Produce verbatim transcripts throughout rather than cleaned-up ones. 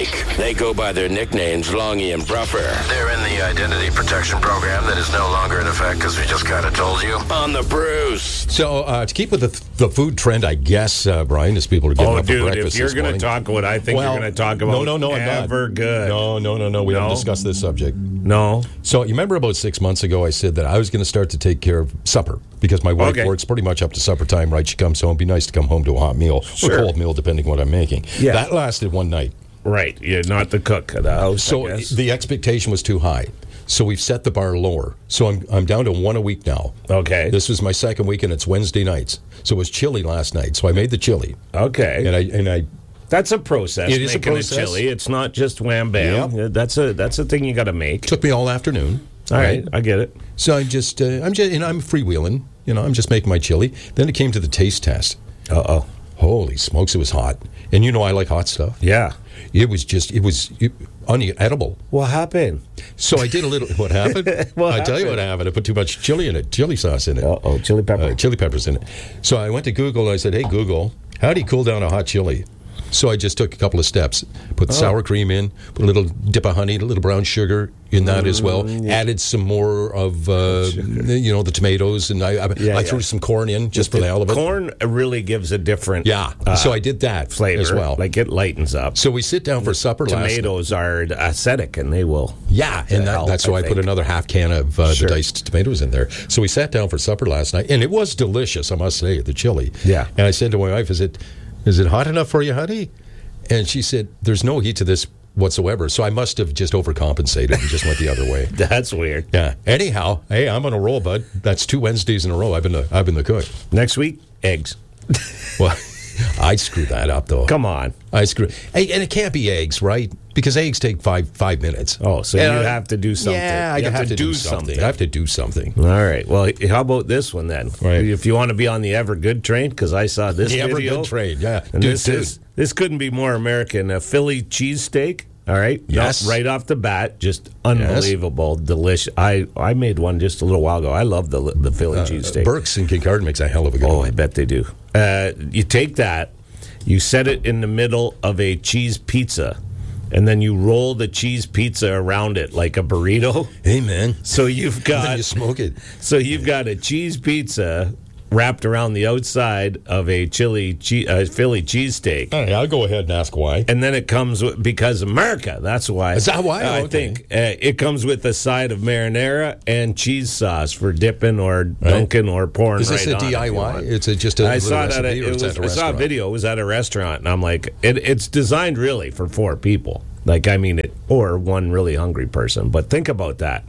Blake. They go by their nicknames, Longy and Bruffer. They're in the identity protection program that is no longer in effect because we just kind of told you. On the Bruce. So, uh, to keep with the, the food trend, I guess, uh, Brian, as people are getting Oh, up for dude, breakfast if you're this going to morning. talk what I think Well, you're going to talk about, no, no, no, I'm not. ever good. No, no, no, no. We No? haven't discussed this subject. No. So, you remember about six months ago, I said that I was going to start to take care of supper because my wife Okay. works pretty much up to supper time, right? She comes home. It'd be nice to come home to a hot meal Sure. or a cold meal, depending what I'm making. Yeah. That lasted one night. Right. You're not the cook of the house, So, I guess. the expectation was too high. So, we've set the bar lower. So, I'm, I'm down to one a week now. Okay. This was my second week, and it's Wednesday nights. So, it was chili last night. So, I made the chili. Okay. And I and I That's a process. It is a making process. chili. It's not just wham bam. Yep. That's a that's a thing you got to make. took me all afternoon. All right, I get it. So I'm just, uh, I'm just, you know, I'm freewheeling. You know, I'm just making my chili. Then it came to the taste test. Uh oh. Holy smokes, it was hot. And you know, I like hot stuff. Yeah. It was just, it was it, unedible. What happened? So I did a little. What happened? What I tell you happened? what happened. I put too much chili in it, chili sauce in it, Uh oh, chili pepper. uh, chili peppers in it. So I went to Google and I said, "Hey Google, how do you cool down a hot chili?" So I just took a couple of steps. Put the Oh. sour cream in, put a little dip of honey, a little brown sugar in that as well. Mm, Added some more of, uh, you know, the tomatoes, and I, I, Yeah, I yeah. threw some corn in just for the hell of it. Corn really gives a different Yeah, uh, so I did that flavor as well. Like it lightens up. So we sit down for supper last night. Tomatoes are acidic, and they will. Yeah, and that, help, that's why I I, put think. another half can of uh, Sure. the diced tomatoes in there. So we sat down for supper last night, and it was delicious, I must say, the chili. Yeah. And I said to my wife, "Is it, is it hot enough for you, honey?" And she said, "There's no heat to this whatsoever." So I must have just overcompensated and just went the other way. That's weird. Yeah. Anyhow, hey, I'm on a roll, bud. That's two Wednesdays in a row. I've been the I've been the cook. Next week, eggs. Well, I screwed that up though. Come on. I screw. Hey, and it can't be eggs, right? Because eggs take five five minutes. Oh, so And you I- have to do something. Yeah, I You have, to, do something. I have to do something. All right. Well, how about this one then? Right. If you want to be on the Ever Good train, because I saw this The Ever video. Good train, yeah. And Dude, this dude. is this couldn't be more American. A Philly cheesesteak. All right. Yes. No, right off the bat, just unbelievable, delicious. I, I made one just a little while ago. I love the the Philly Uh, cheesesteak. Burke's in Kincardine makes a hell of a good Oh, one. I bet they do. Uh, you take that, you set it in the middle of a cheese pizza, and then you roll the cheese pizza around it like a burrito. Hey, man. So you've And then got you smoke it. so you've got a cheese pizza wrapped around the outside of a chili che- uh, Philly cheesesteak. All right, I'll go ahead and ask why. And then it comes with, because America, that's why. Is that why? I Okay. think uh, it comes with a side of marinara and cheese sauce for dipping or dunking or pouring Is this right a on if D I you Y? want. It's a, just a I little saw it at a, recipe, or it it's was, at a I saw a restaurant? video. It was at a restaurant, and I'm like, it, it's designed really for four people. Like, I mean, it or one really hungry person. But think about that.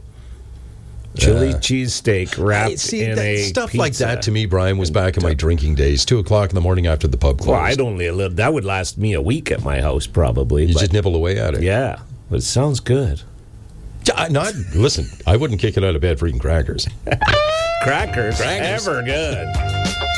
Chili cheesesteak wrapped Hey, see, in that, a stuff pizza. like that to me, Brian, was back in my drinking days. Two o'clock in the morning after the pub closed. Well, I'd only live. That would last me a week at my house, probably. you but- just nibble away at it. yeah, but it sounds good. Yeah, Not listen. I wouldn't kick it out of bed for eating crackers. Crackers, Crackers. ever good.